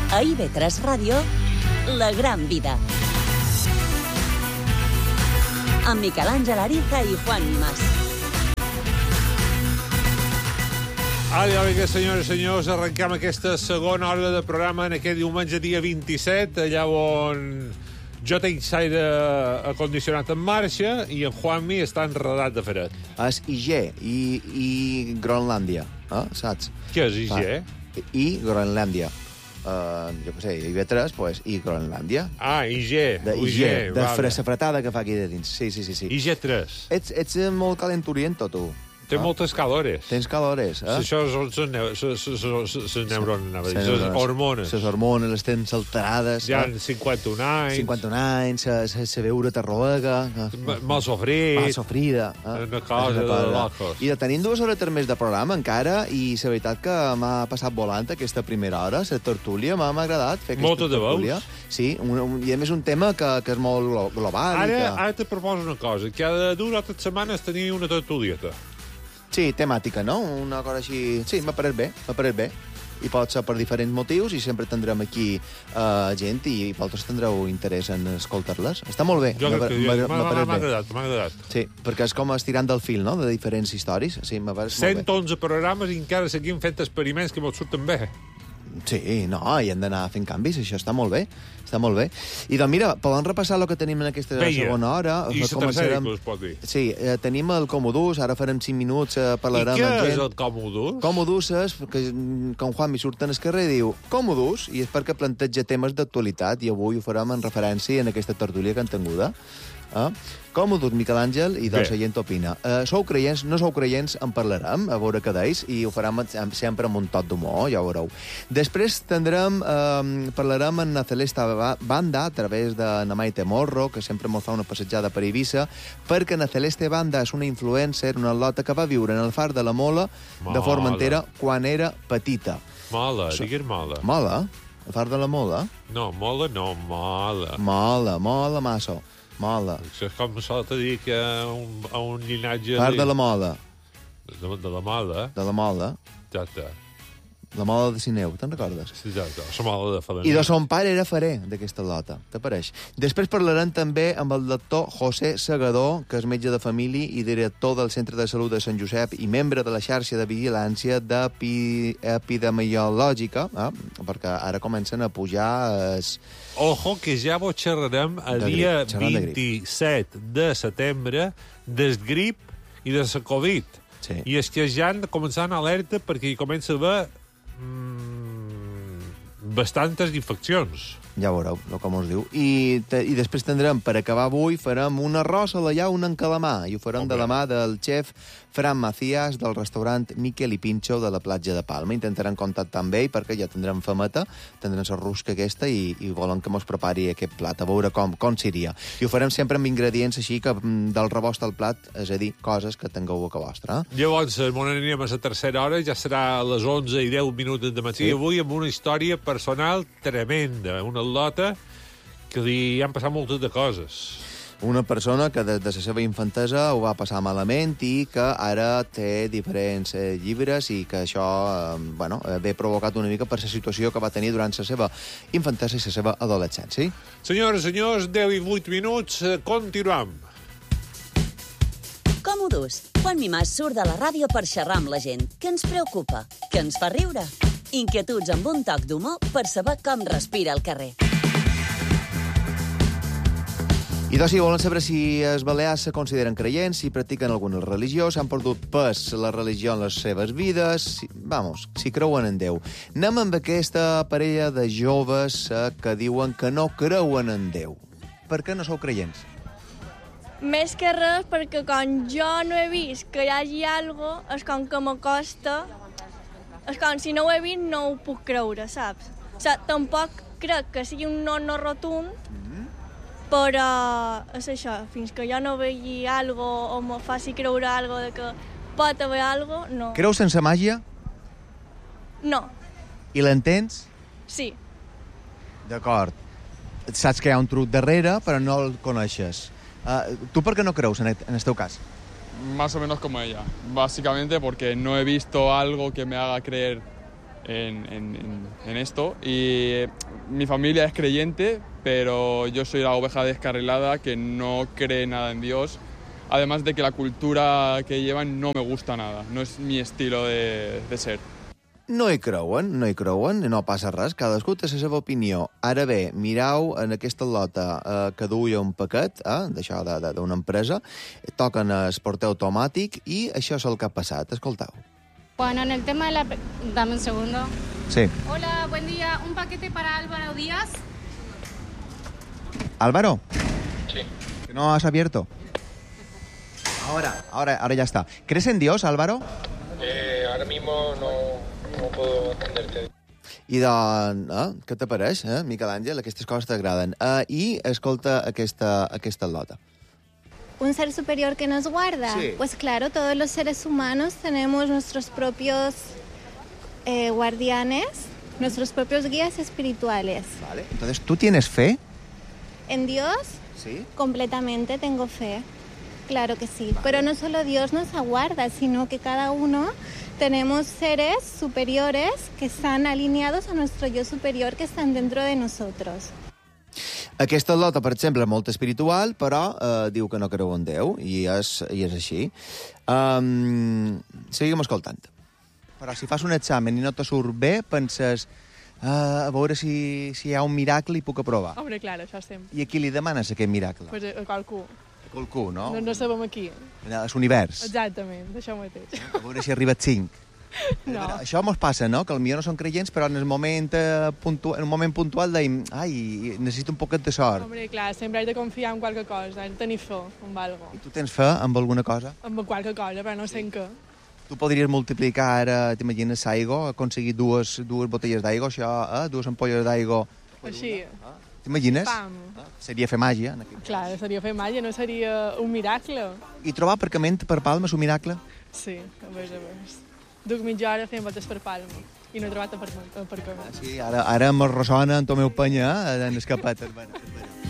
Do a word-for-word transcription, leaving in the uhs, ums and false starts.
A I V tres Ràdio, La Gran Vida. Amb Miquel Àngel Ariza i Juan Mas. Adéu, vinga, senyores i senyors, arrenquem aquesta segona hora de programa en aquest diumenge dia vint-i-set, allà on jo tenc l'aire acondicionat en marxa i en Juanmi està enredat de fred. És I G, i, i Groenlàndia, eh? Saps? Què és I G? Ah, I Groenlàndia. Uh, jo què sé, I V tres, pues, I Groenlàndia. Ah, I G. De I G, de vale. fressafretada que fa aquí de dins. Sí, sí, sí. sí. I G tres. Ets, ets molt calenturiento, tu. Té ah. moltes calores. Tens calores, eh? Això són les neurones, les hormones. Les hormones, les tens alterades. Ja en cinquanta-un anys. cinquanta-un anys, la veure t'arroega. Mal sofrit. Mal sofrida. Eh? Una cosa de locos. I tenim dues hores més de programa encara, i la veritat que m'ha passat volant aquesta primera hora, la tertúlia, m'ha agradat fer aquesta Molta tertúlia. de veus. Sí, un, un, i a més un tema que, que és molt global. Ara, i que... ara te proposo una cosa. Cada dues o tres setmanes tenir una tertulieta. Sí, temàtica, no? Una cosa així... Sí, m'ha paret bé, m'ha paret bé. I pot ser per diferents motius i sempre tindrem aquí uh, gent i vosaltres tindreu interès en escoltar-les. Està molt bé. Jo crec que m'ha agradat, m'ha agradat. Sí, perquè és com estirant del fil, no?, de diferents històries. Sí, m'ha paret molt bé. cent onze programes i encara seguim fent experiments que mos surten bé. Sí, no, hi hem d'anar fent canvis, això està molt bé, està molt bé. I doncs mira, podem repassar el que tenim en aquesta Veia. segona hora. I la tercera, que us pot dir. Sí, eh, tenim el Comodús, ara farem cinc minuts, eh, parlarem amb gent. I què és el Comodús? Comodús és, que quan Juanmi surt en el carrer diu Comodús, i és perquè planteja temes d'actualitat, i avui ho farem en referència en aquesta tertúlia que han tinguda. Eh? Comodús, Miquel Àngel, i del Seient Opina. Uh, sou creients, no sou creients, en parlarem, a veure què deis, i ho farem sempre amb un tot d'humor, ja ho veureu. Després tindrem, uh, parlarem amb la Celeste Banda, a través de na Maite Morro, que sempre ens fa una passejada per Eivissa, perquè na Celeste Banda és una influencer, una lota que va viure en el Far de la Mola Mola. de Formentera quan era petita. Mola, so, digues Mola. Mola? El Far de la Mola? No, Mola no, Mola. Mola, Mola massa. Mola. És com s'ha de dir que un, a un llinatge... Part de la Mola. De, de la Mola. De la Mola. Exacte. La Mola de Sineu, te'n recordes? Sí, exacte. La Mola de Falanera. I de son pare era farer d'aquesta lota, t'apareix. Després parlarem també amb el doctor José Segador, que és metge de família i director del Centre de Salut de Sant Josep i membre de la xarxa de vigilància epidemiològica, eh? perquè ara comencen a pujar... Es... Ojo, que ja ho xerrarem el dia vint-i-set de setembre del grip i de la Covid. Sí. I és que ja han de començar en alerta perquè hi comença a haver mm, bastantes infeccions. Ja veureu, no, com us diu. I, te, I després tindrem, per acabar avui, farem un arròs a la llauna en calamar, i ho farem okay. de la mà del xef Fran Macías, del restaurant Miquel i Pincho de la platja de Palma. Intentarem contactar amb ell, perquè ja tindrem fameta, tindrem la rusca aquesta, i, i volen que mos prepari aquest plat, a veure com, com seria. I ho farem sempre amb ingredients així, que del rebost al plat, és a dir, coses que tingueu a casa vostra. Eh? Llavors, m'on anirem a la tercera hora, ja serà a les onze i deu minuts de matí, sí. avui amb una història personal tremenda, una lota que li han passat moltes de coses. Una persona que des de la seva infantesa ho va passar malament i que ara té diferents eh, llibres i que això eh, bueno, ve provocat una mica per la situació que va tenir durant la seva infantesa i la seva adolescència. Senyores i senyors, deu i vuit minuts, continuem. Comodús. Juan Mas surt de la ràdio per xerrar amb la gent. Què ens preocupa? Què ens fa riure? Inquietuds amb un toc d'humor per saber com respira el carrer. I doncs, si volen saber si els balears se consideren creients, si practiquen alguna religió, s'han perdut pes la religió en les seves vides, si, vamos, si creuen en Déu. Anem amb aquesta parella de joves eh, que diuen que no creuen en Déu. Per què no sou creients? Més que res, perquè quan jo no he vist que hi hagi alguna cosa, és com que m'acosta, és com si no ho he vist no ho puc creure, saps? O sigui, tampoc crec que sigui un no no rotund, però és això, fins que jo no vegi alguna cosa o me faci creure alguna cosa de que pot haver alguna cosa, no. Creus sense màgia? No. I l'entens? Sí. D'acord. Saps que hi ha un truc darrere, però no el coneixes. Uh, ¿Tú por qué no creus en este, en este caso? Más o menos como ella. Básicamente porque no he visto algo que me haga creer en, en, en esto. Y mi familia es creyente, pero yo soy la oveja descarrilada que no cree nada en Dios. Además de que la cultura que llevan no me gusta nada, no es mi estilo de, de ser. No hi creuen, no hi creuen, no passa res, cadascú té la seva opinió. Ara bé, mireu en aquesta lota eh, que duia un paquet, eh, d'això d'una empresa, toquen el porter automàtic i això és el que ha passat. Escolteu. Bueno, en el tema de la... Dame un segundo. Sí. Hola, buen día. Un paquete para Álvaro Díaz. ¿Álvaro? Sí. ¿Que no has abierto? Ahora, ahora, ahora ya está. ¿Crees en Dios, Álvaro? Eh, ahora mismo no, no puedo atenderte. I doncs, eh, què t'apareix, eh, Miquel Àngel? Aquestes coses t'agraden. Eh, I escolta aquesta, aquesta lota. ¿Un ser superior que nos guarda? Sí. Pues claro, todos los seres humanos tenemos nuestros propios eh, guardianes, nuestros propios guías espirituales. Vale. Entonces, ¿tú tienes fe? ¿En Dios? Sí. Completamente tengo fe. Claro que sí. Vale. Pero no solo Dios nos aguarda, sino que cada uno tenemos seres superiores que están alineados a nuestro yo superior, que están dentro de nosotros. Aquesta lota, per exemple, és molt espiritual, però eh, diu que no creu en Déu, i és, i és així. Um, seguim escoltant. Però si fas un examen i no te surt bé, penses uh, a veure si, si hi ha un miracle i puc aprovar. Hombre, clar, això sempre. I a qui li demanes aquest miracle? Pues a qualcú. A qualcú, no? No, no sabem aquí. A l'univers. Exactament, d'això mateix. A veure si arriba a cinc. No. Això mos passa, no? Que potser no són creients, però en el moment, eh, puntual, en un moment puntual deim, ai, necessito un poquet de sort. Hombre, clar, sempre has de confiar en qualque cosa, has de tenir fe en algo. I tu tens fe en alguna cosa? En qualque cosa, però no sé en què. Tu podries multiplicar ara, t'imagines, l'aigua, aconseguir dues, dues botelles d'aigua, això, eh? Dues ampolles d'aigua. Així. Ah. T'imagines? Pam. Ah. Seria fer màgia. En aquest Clar, seria fer màgia, no seria un miracle. I trobar aparcament per Palma és un miracle? Sí, a més a més. Duc mitja hora fent voltes per Palma i no he trobat aparcament. Sí, ara, ara em ressona en Tomeu Penya, eh, en escapat.